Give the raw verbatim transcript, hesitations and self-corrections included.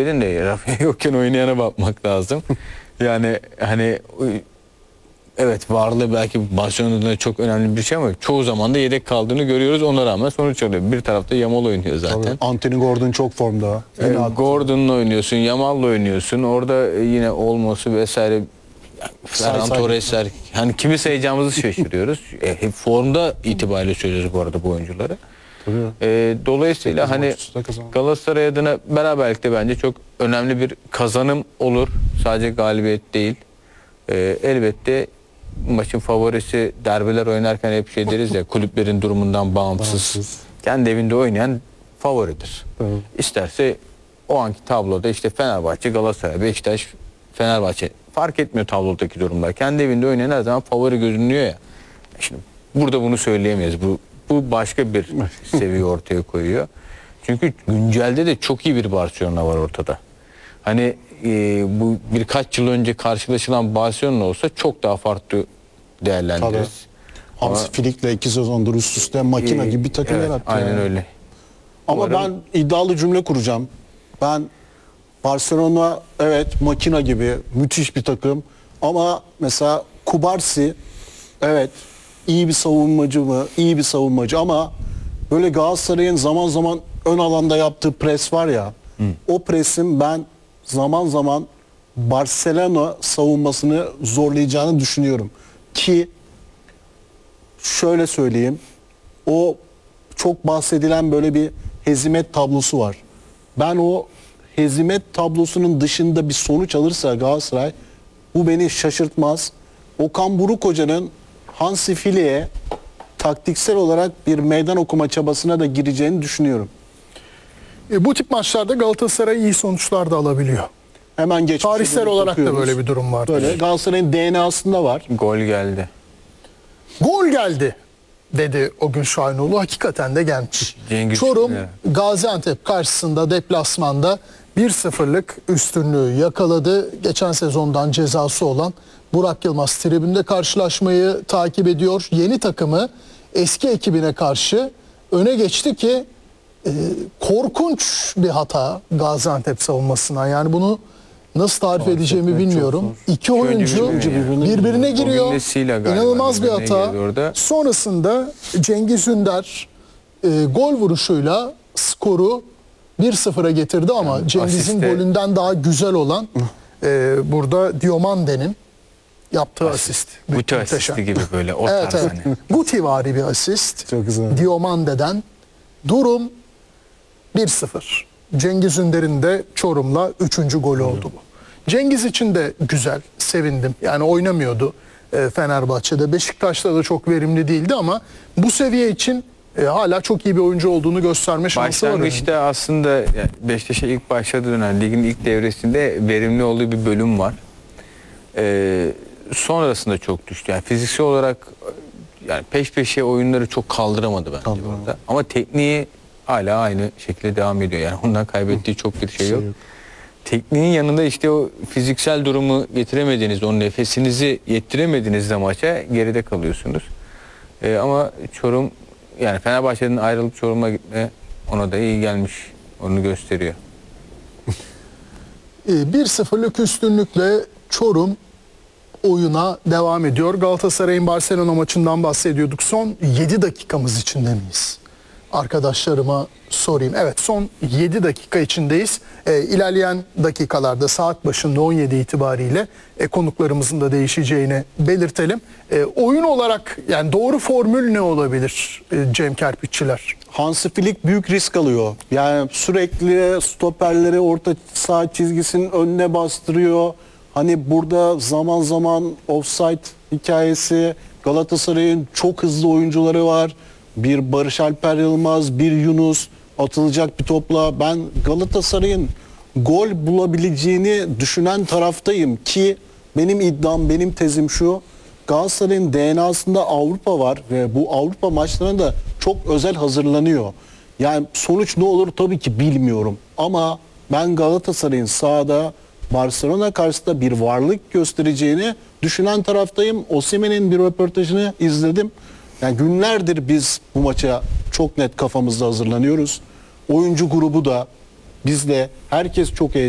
dedin de Rafinha yokken oynayana bakmak lazım. Yani hani evet varlığı belki Barcelona'da çok önemli bir şey ama çoğu zaman da yedek kaldığını görüyoruz. Ona rağmen sonuç alıyor. Bir tarafta Yamal oynuyor zaten. Tabii, Anthony Gordon çok formda. Ee, Gordon'la oynuyorsun, Yamal'la oynuyorsun. Orada yine olması vesaire yani Ferran Torres'ler hani kimi sayacağımızı şaşırıyoruz. e, hep formda itibariyle söylüyoruz bu arada bu oyuncuları. E, dolayısıyla hani Galatasaray adına beraberlikte bence çok önemli bir kazanım olur. Sadece galibiyet değil. E, elbette maçın favorisi derbiler oynarken hep şey deriz ya kulüplerin durumundan bağımsız. bağımsız. Kendi evinde oynayan favoridir. Evet. İsterse o anki tabloda işte Fenerbahçe, Galatasaray, Beşiktaş, Fenerbahçe fark etmiyor tablodaki durumlar. Kendi evinde oynayan her zaman favori görünüyor ya. Şimdi burada bunu söyleyemeyiz. Bu bu başka bir seviye ortaya koyuyor. Çünkü güncelde de çok iyi bir Barcelona var ortada. Hani e, bu birkaç yıl önce karşılaşılan Barcelona olsa çok daha farklı değerlendiririz. Hansi Flick'le iki sezondur üst üste makine e, gibi bir takım evet, yarattı. Aynen yani. öyle. Ama Umarım... ben iddialı cümle kuracağım. Ben Barcelona evet makina gibi müthiş bir takım ama mesela Kubarsi evet iyi bir savunmacı mı? İyi bir savunmacı ama böyle Galatasaray'ın zaman zaman ön alanda yaptığı pres var ya Hı. o presin ben zaman zaman Barcelona savunmasını zorlayacağını düşünüyorum. Ki şöyle söyleyeyim o çok bahsedilen böyle bir hezimet tablosu var. Ben o hezimet tablosunun dışında bir sonuç alırsa Galatasaray bu beni şaşırtmaz. Okan Buruk Hoca'nın Hansi Flick'e taktiksel olarak bir meydan okuma çabasına da gireceğini düşünüyorum. E, bu tip maçlarda Galatasaray iyi sonuçlar da alabiliyor. Hemen geç. Tarihsel olarak da böyle bir durum var. Böyle Galatasaray'ın D N A'sında var. Gol geldi. Gol geldi dedi o gün Şahinoğlu. Hakikaten de gelmiş. Cengiz Çorum ya. Gaziantep karşısında deplasmanda bir sıfırlık üstünlüğü yakaladı. Geçen sezondan cezası olan Burak Yılmaz tribünde karşılaşmayı takip ediyor. Yeni takımı eski ekibine karşı öne geçti ki e, korkunç bir hata Gaziantep savunmasından. Yani bunu nasıl tarif Aa, edeceğimi bilmiyorum. İki oyuncu birbirine, birbirine giriyor. İnanılmaz bir hata. Sonrasında Cengiz Ünder e, gol vuruşuyla skoru bir sıfıra getirdi ama yani Cengiz'in golünden daha güzel olan e, burada Diomande'nin yaptığı asist. asist. Guti asisti gibi böyle o evet, tarz evet. hani. Gutivari bir asist. Çok güzel. Diomande'den. Durum bir sıfır. Cengiz Ünder'in de Çorum'la üçüncü golü oldu bu. Cengiz için de güzel, sevindim. Yani oynamıyordu e, Fenerbahçe'de. Beşiktaş'ta da çok verimli değildi ama bu seviye için e, hala çok iyi bir oyuncu olduğunu gösterme şansı var. Başlangıçta aslında yani Beşiktaş'a ilk başladığı dönem ligin ilk devresinde verimli olduğu bir bölüm var. E, sonrasında çok düştü. Yani fiziksel olarak yani peş peşe oyunları çok kaldıramadı bence Kaldım. orada. Ama tekniği hala aynı şekilde devam ediyor. Yani ondan kaybettiği çok bir şey yok. Tekniğin yanında işte o fiziksel durumu getiremediğinizde, o nefesinizi yettiremediğinizde maça geride kalıyorsunuz. Ee, ama Çorum, yani Fenerbahçe'den ayrılıp Çorum'a gitme ona da iyi gelmiş. Onu gösteriyor. bir sıfırlık üstünlükle Çorum oyuna devam ediyor. Galatasaray'ın Barcelona maçından bahsediyorduk. Son yedi dakikamız içinde miyiz? Arkadaşlarıma sorayım. Evet, son yedi dakika içindeyiz. E, ilerleyen dakikalarda saat başında on yedi itibariyle e, konuklarımızın da değişeceğini belirtelim. E, oyun olarak yani doğru formül ne olabilir e, Cem Kerpiççiler? Hansi Flick büyük risk alıyor. Yani sürekli stoperleri orta saha çizgisinin önüne bastırıyor. Hani burada zaman zaman offside hikayesi, Galatasaray'ın çok hızlı oyuncuları var. Bir Barış Alper Yılmaz, bir Yunus atılacak bir topla. Ben Galatasaray'ın gol bulabileceğini düşünen taraftayım ki benim iddiam, benim tezim şu. Galatasaray'ın D N A'sında Avrupa var ve bu Avrupa maçlarına da çok özel hazırlanıyor. Yani sonuç ne olur tabii ki bilmiyorum. Ama ben Galatasaray'ın sahada Barcelona karşısında bir varlık göstereceğini düşünen taraftayım. Osimhen'in bir röportajını izledim. Yani günlerdir biz bu maça çok net kafamızda hazırlanıyoruz. Oyuncu grubu da biz de herkes çok heyecanlı.